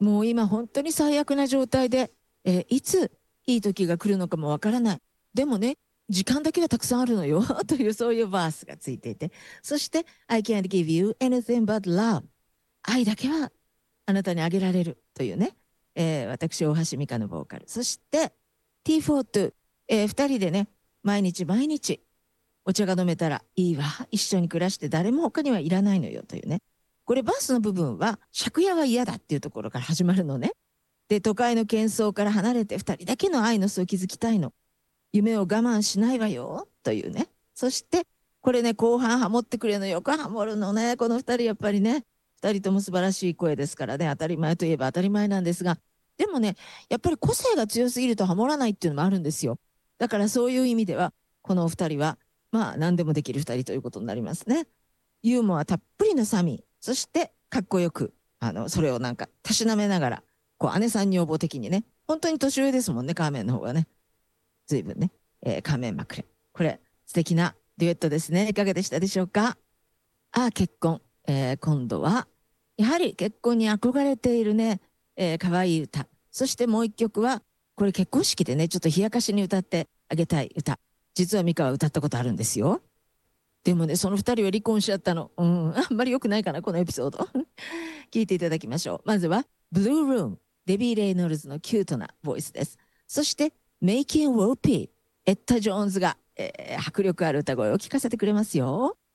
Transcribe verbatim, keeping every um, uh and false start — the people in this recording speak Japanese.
もう今本当に最悪な状態で、えーいついい時が来るのかもわからない。でもね、時間だけはたくさんあるのよというそういうバースがついていて、そして I can't give you anything but love。愛だけはあなたにあげられるというね、えー私大橋美香のボーカル、そして ティーフォートゥー、えー、ふたりでね、毎日毎日お茶が飲めたらいいわ、一緒に暮らして誰も他にはいらないのよというね。これバースの部分は借家は嫌だっていうところから始まるのね。で、都会の喧騒から離れてふたりだけの愛の巣を築きたいの。夢を我慢しないわよというね。そしてこれね、後半ハモってくれるのよくハモるのね、このふたり。やっぱりね、ふたりとも素晴らしい声ですからね、当たり前といえば当たり前なんですが、でもね、やっぱり個性が強すぎるとハモらないっていうのもあるんですよ。だからそういう意味ではこのお二人はまあ何でもできるふたりということになりますね。ユーモアたっぷりのサミー、そしてかっこよくあのそれをなんかたしなめながら、こう姉さん女房的にね、本当に年上ですもんね、カーメンの方はね。随分ね、えー、カーメン・マクレ。これ素敵なデュエットですね。いかがでしたでしょうか。ああ、結婚。えー今度はやはり結婚に憧れているね、えー、可愛い歌。そしてもう一曲はこれ結婚式でね、ちょっと冷やかしに歌ってあげたい歌。実は美香は歌ったことあるんですよ。でもね、そのふたりは離婚しちゃったの。うん、あんまり良くないかな、このエピソード。聞いていただきましょう。まずは、ブルールーム、デビー・レイノルズのキュートなボイスです。そして、Making Whoopee、エッタ・ジョーンズが、えー迫力ある歌声を聞かせてくれますよ。